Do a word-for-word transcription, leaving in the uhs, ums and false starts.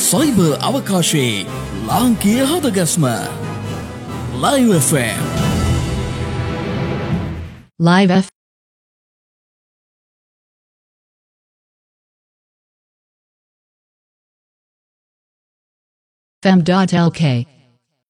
Cyber අවකාශයේ ලාංකීය හදගැස්ම Live F M. Live F M. L K